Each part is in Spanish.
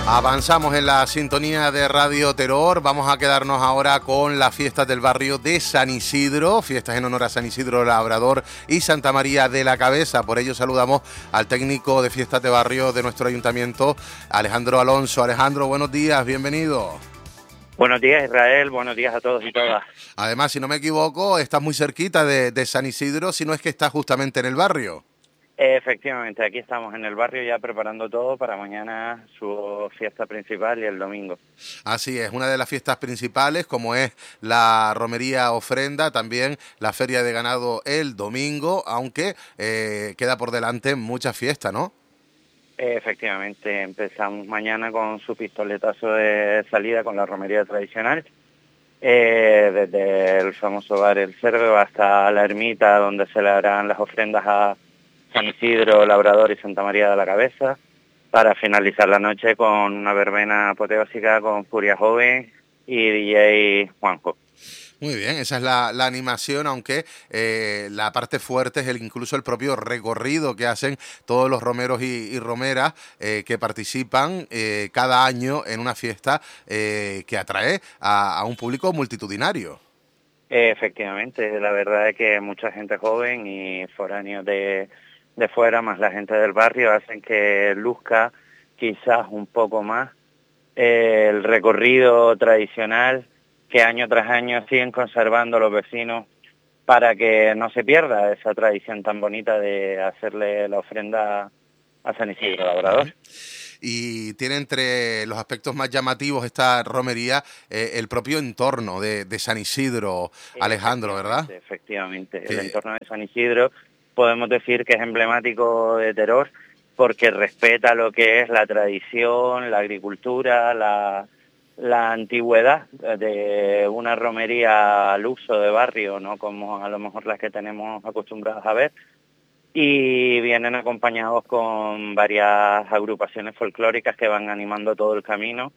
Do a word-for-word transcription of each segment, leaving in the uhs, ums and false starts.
Avanzamos en la sintonía de Radio Terror. Vamos a quedarnos ahora con las fiestas del barrio de San Isidro, fiestas en honor a San Isidro Labrador y Santa María de la Cabeza. Por ello saludamos al técnico de fiestas de barrio de nuestro ayuntamiento, Alejandro Alonso. Alejandro, buenos días, bienvenido. Buenos días, Israel, buenos días a todos y todas. Además, si no me equivoco, estás muy cerquita de, de San Isidro, si no es que estás justamente en el barrio. Efectivamente, aquí estamos en el barrio ya preparando todo para mañana su fiesta principal y el domingo. Así es, una de las fiestas principales, como es la romería ofrenda, también la feria de ganado el domingo, aunque eh, queda por delante muchas fiestas, ¿no? Efectivamente, empezamos mañana con su pistoletazo de salida con la romería tradicional, eh, desde el famoso bar El Cerdo hasta la ermita donde se le harán las ofrendas a San Isidro, Labrador y Santa María de la Cabeza, para finalizar la noche con una verbena apoteósica con Furia Joven y D J Juanjo. Muy bien, esa es la, la animación, aunque eh, la parte fuerte es el incluso el propio recorrido que hacen todos los romeros y, y romeras eh, que participan eh, cada año en una fiesta eh, que atrae a, a un público multitudinario. Efectivamente, la verdad es que mucha gente joven y foráneos de, de fuera, más la gente del barrio, hacen que luzca quizás un poco más eh, el recorrido tradicional que año tras año siguen conservando los vecinos para que no se pierda esa tradición tan bonita de hacerle la ofrenda a San Isidro Labrador. Y tiene entre los aspectos más llamativos esta romería eh, el propio entorno de, de San Isidro, Alejandro, ¿verdad? Efectivamente, que... el entorno de San Isidro podemos decir que es emblemático de Terror porque respeta lo que es la tradición, la agricultura, la, la antigüedad de una romería al uso de barrio, no como a lo mejor las que tenemos acostumbrados a ver, y vienen acompañados con varias agrupaciones folclóricas que van animando todo el camino,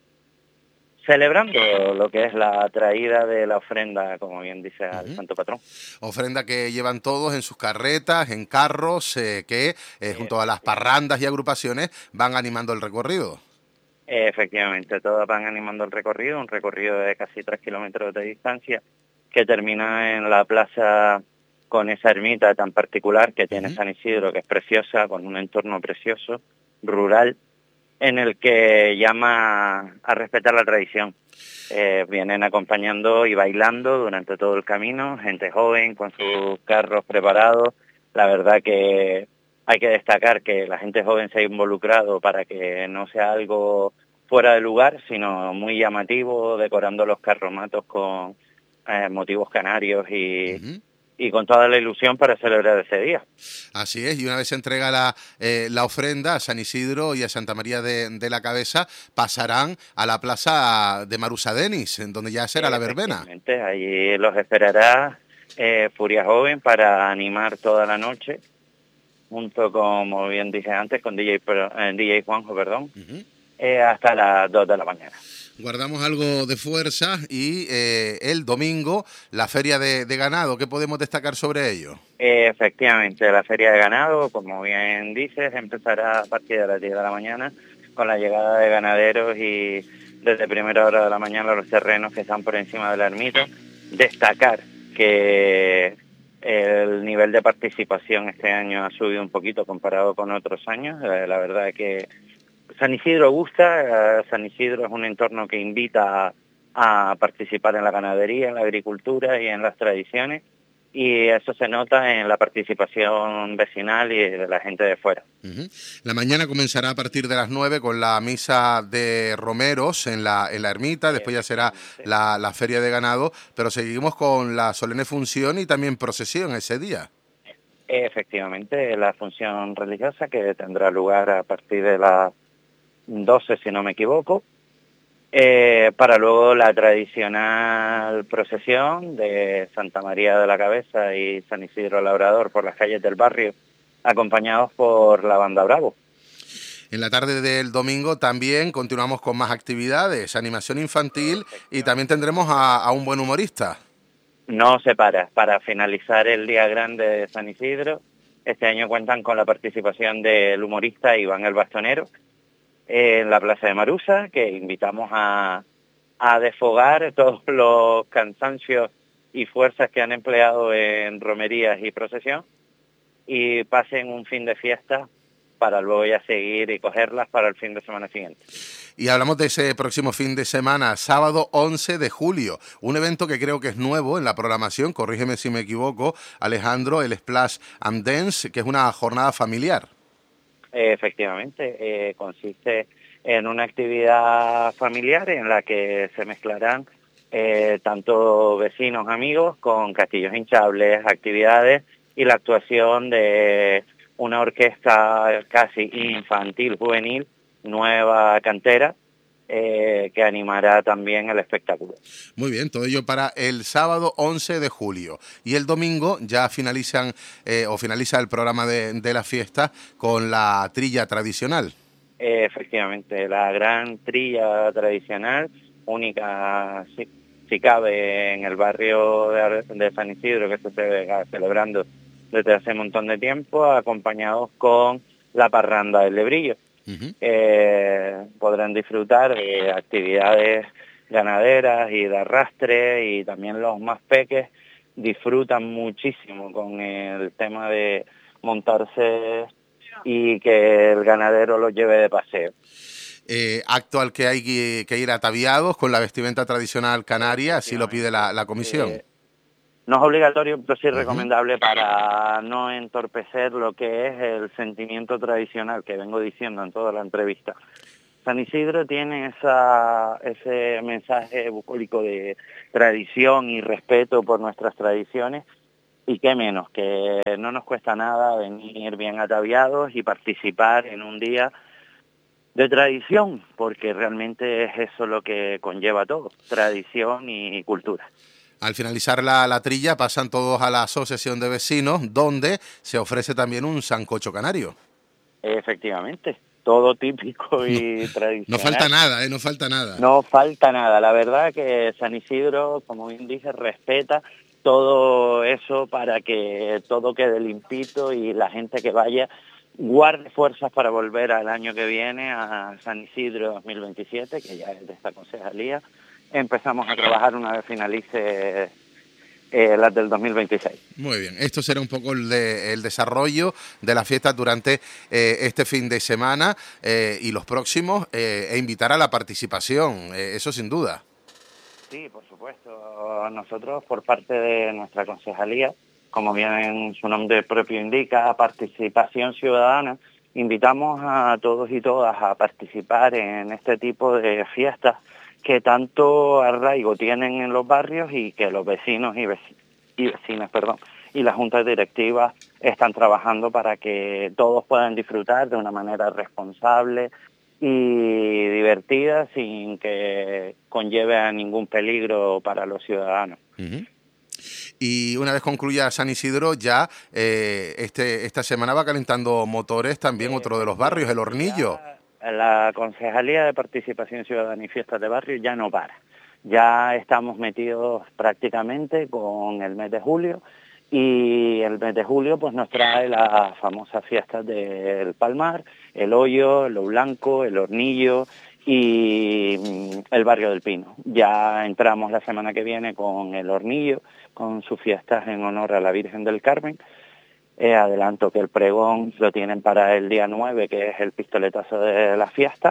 celebrando lo que es la traída de la ofrenda, como bien dice al uh-huh. Santo Patrón. Ofrenda que llevan todos en sus carretas, en carros, eh, que eh, junto a las parrandas y agrupaciones van animando el recorrido. Efectivamente, todas van animando el recorrido, un recorrido de casi tres kilómetros de distancia, que termina en la plaza con esa ermita tan particular que tiene uh-huh. San Isidro, que es preciosa, con un entorno precioso, rural, en el que llama a respetar la tradición. Eh, vienen acompañando y bailando durante todo el camino, gente joven con sus carros preparados. La verdad que hay que destacar que la gente joven se ha involucrado para que no sea algo fuera de lugar, sino muy llamativo, decorando los carromatos con eh, motivos canarios y... Uh-huh. y con toda la ilusión para celebrar ese día. Así es, y una vez se entrega la, eh, la ofrenda a San Isidro y a Santa María de, de la Cabeza, pasarán a la plaza de Marusadenis, en donde ya será la verbena. Allí los esperará eh, Furia Joven para animar toda la noche, junto con, como bien dije antes, con D J, eh, D J Juanjo, perdón, uh-huh. eh, hasta las dos de la mañana. Guardamos algo de fuerza y eh, el domingo la feria de, de ganado, ¿qué podemos destacar sobre ello? Efectivamente, la feria de ganado, como bien dices, empezará a partir de las diez de la mañana con la llegada de ganaderos y desde primera hora de la mañana los terrenos que están por encima de la ermita. Destacar que el nivel de participación este año ha subido un poquito comparado con otros años. Eh, la verdad es que San Isidro gusta, San Isidro es un entorno que invita a, a participar en la ganadería, en la agricultura y en las tradiciones, y eso se nota en la participación vecinal y de la gente de fuera. Uh-huh. La mañana comenzará a partir de las nueve con la misa de romeros en la, en la ermita, después ya será la, la feria de ganado, pero seguimos con la solemne función y también procesión ese día. Efectivamente, la función religiosa que tendrá lugar a partir de las doce, si no me equivoco, eh, para luego la tradicional procesión de Santa María de la Cabeza y San Isidro Labrador por las calles del barrio, acompañados por la banda Bravo. En la tarde del domingo también continuamos con más actividades, animación infantil y también tendremos a, a un buen humorista. No se para, para finalizar el día grande de San Isidro, este año cuentan con la participación del humorista Iván el Bastonero, en la Plaza de Marusa, que invitamos a, a desfogar todos los cansancios y fuerzas que han empleado en romerías y procesión, y pasen un fin de fiesta para luego ya seguir y cogerlas para el fin de semana siguiente. Y hablamos de ese próximo fin de semana, sábado once de julio, un evento que creo que es nuevo en la programación, corrígeme si me equivoco, Alejandro, el Splash and Dance, que es una jornada familiar. Eh, efectivamente, eh, consiste en una actividad familiar en la que se mezclarán eh, tanto vecinos, amigos, con castillos hinchables, actividades y la actuación de una orquesta casi infantil, juvenil, nueva cantera, eh, que animará también el espectáculo. Muy bien, todo ello para el sábado once de julio. Y el domingo ya finalizan eh, o finaliza el programa de, de la fiesta con la trilla tradicional. Eh, efectivamente, la gran trilla tradicional, única, si, si cabe, en el barrio de, de San Isidro, que se está celebrando desde hace un montón de tiempo, acompañados con la parranda del Lebrillo. Uh-huh. eh, podrán disfrutar de actividades ganaderas y de arrastre, y también los más peques disfrutan muchísimo con el tema de montarse y que el ganadero los lleve de paseo. Eh, acto al que hay que, que ir ataviados con la vestimenta tradicional canaria, así lo pide la, la comisión. Eh, no es obligatorio, pero sí recomendable uh-huh. para no entorpecer lo que es el sentimiento tradicional que vengo diciendo en toda la entrevista. San Isidro tiene esa, ese mensaje bucólico de tradición y respeto por nuestras tradiciones, y qué menos, que no nos cuesta nada venir bien ataviados y participar en un día de tradición, porque realmente es eso lo que conlleva todo, tradición y cultura. Al finalizar la, la trilla pasan todos a la asociación de vecinos, donde se ofrece también un sancocho canario. Efectivamente, todo típico y no, tradicional. No falta nada, ¿eh? No falta nada. No falta nada. La verdad que San Isidro, como bien dije, respeta todo eso para que todo quede limpito y la gente que vaya guarde fuerzas para volver al año que viene, a San Isidro dos mil veintisiete, que ya es de esta concejalía. Empezamos a trabajar una vez finalice eh, las del dos mil veintiséis. Muy bien, esto será un poco el, de, el desarrollo de las fiestas durante eh, este fin de semana eh, y los próximos, eh, e invitar a la participación, eh, eso sin duda. Sí, por supuesto. Nosotros, por parte de nuestra concejalía, como bien su nombre propio indica, participación ciudadana, invitamos a todos y todas a participar en este tipo de fiestas que tanto arraigo tienen en los barrios y que los vecinos y, vec- y vecinas, perdón, y las juntas directivas están trabajando para que todos puedan disfrutar de una manera responsable y divertida, sin que conlleve a ningún peligro para los ciudadanos. Uh-huh. Y una vez concluya San Isidro, ya eh, este esta semana va calentando motores también eh, otro de los barrios, El Hornillo. La Concejalía de Participación Ciudadana y Fiestas de Barrio ya no para. Ya estamos metidos prácticamente con el mes de julio, y el mes de julio pues nos trae las famosas fiestas del Palmar, el Hoyo, el Lo Blanco, el Hornillo y el Barrio del Pino. Ya entramos la semana que viene con el Hornillo, con sus fiestas en honor a la Virgen del Carmen. Eh, adelanto que el pregón lo tienen para el día nueve, que es el pistoletazo de las fiestas,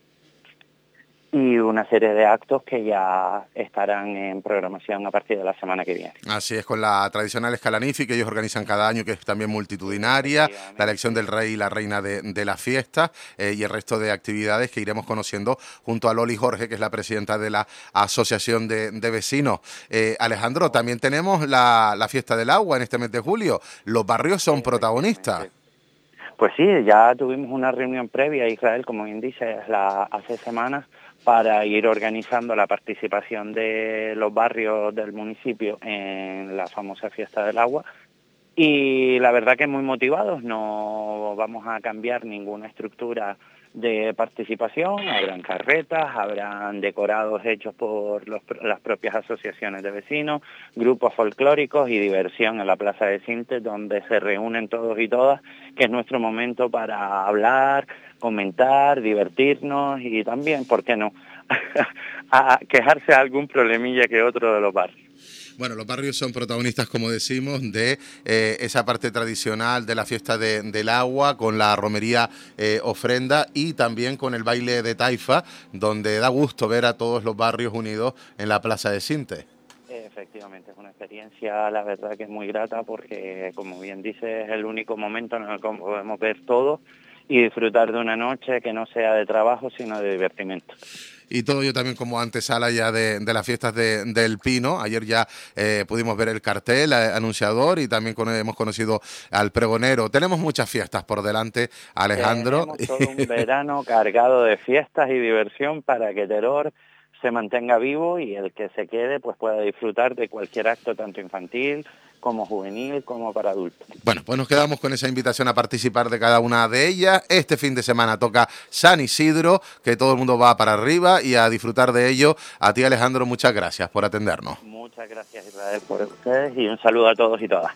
y una serie de actos que ya estarán en programación a partir de la semana que viene. Así es, con la tradicional escalanifi que ellos organizan cada año, que es también multitudinaria, la elección del rey y la reina de, de la fiesta, eh, y el resto de actividades que iremos conociendo junto a Loli Jorge, que es la presidenta de la Asociación de, de Vecinos. Eh, Alejandro, también tenemos la, la fiesta del agua en este mes de julio. Los barrios son protagonistas. Pues sí, ya tuvimos una reunión previa, Israel, como bien dice, la, hace semanas, para ir organizando la participación de los barrios del municipio en la famosa fiesta del agua. Y la verdad que muy motivados, no vamos a cambiar ninguna estructura de participación, habrán carretas, habrán decorados hechos por los, las propias asociaciones de vecinos, grupos folclóricos y diversión en la Plaza de Sinte, donde se reúnen todos y todas, que es nuestro momento para hablar, comentar, divertirnos y también, ¿por qué no?, a quejarse de algún problemilla que otro de los barrios. Bueno, los barrios son protagonistas, como decimos, de eh, esa parte tradicional de la fiesta de, del agua, con la romería eh, ofrenda y también con el baile de taifa, donde da gusto ver a todos los barrios unidos en la Plaza de Sinte. Efectivamente, es una experiencia, la verdad, que es muy grata porque, como bien dices, es el único momento en el que podemos ver todo y disfrutar de una noche que no sea de trabajo, sino de divertimento. Y todo ello también como antesala ya de, de las fiestas de, del Pino. Ayer ya eh, pudimos ver el cartel eh, anunciador y también con, hemos conocido al pregonero. Tenemos muchas fiestas por delante, Alejandro. Tenemos todo un verano cargado de fiestas y diversión para que Teror se mantenga vivo y el que se quede pues pueda disfrutar de cualquier acto, tanto infantil como juvenil, como para adultos. Bueno, pues nos quedamos con esa invitación a participar de cada una de ellas. Este fin de semana toca San Isidro, que todo el mundo va para arriba y a disfrutar de ello. A ti, Alejandro, muchas gracias por atendernos. Muchas gracias, Israel, por ustedes y un saludo a todos y todas.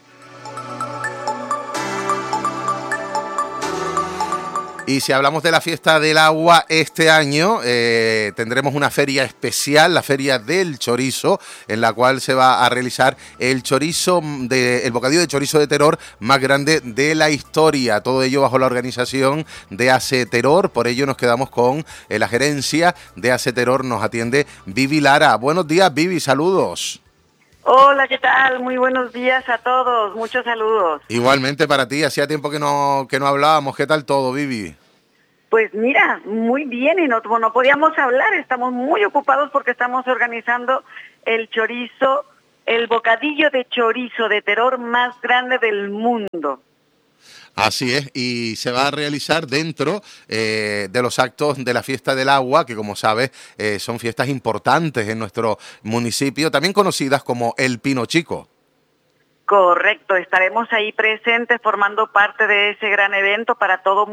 Y si hablamos de la fiesta del agua este año, eh, tendremos una feria especial, la Feria del Chorizo, en la cual se va a realizar el chorizo, de, el bocadillo de chorizo de Teror más grande de la historia. Todo ello bajo la organización de ACE Teror. Por ello nos quedamos con eh, la gerencia de ACE Teror. Nos atiende Vivi Lara. Buenos días, Vivi, saludos. Hola, ¿qué tal? Muy buenos días a todos, muchos saludos. Igualmente para ti, hacía tiempo que no, que no hablábamos. ¿Qué tal todo, Vivi? Pues mira, muy bien, y no, no podíamos hablar, estamos muy ocupados porque estamos organizando el chorizo, el bocadillo de chorizo de Teror más grande del mundo. Así es, y se va a realizar dentro eh, de los actos de la Fiesta del Agua, que como sabes eh, son fiestas importantes en nuestro municipio, también conocidas como el Pino Chico. Correcto, estaremos ahí presentes formando parte de ese gran evento para todo